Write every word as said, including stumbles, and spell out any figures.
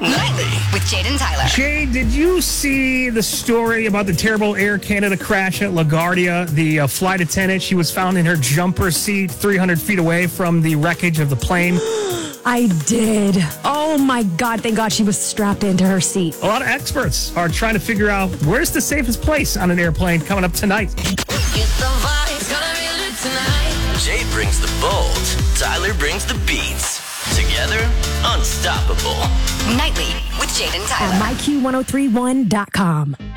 Nightly with Jade and Tyler. Jade, did you see the story about the terrible Air Canada crash at LaGuardia? The uh, flight attendant, she was found in her jumper seat three hundred feet away from the wreckage of the plane. I did. Oh my God, thank God she was strapped into her seat. A lot of experts are trying to figure out where's the safest place on an airplane coming up tonight. Jade brings the bold, Tyler brings the beats. Together, unstoppable. Nightly with Jade and Tyler. At my Q one oh three one dot com.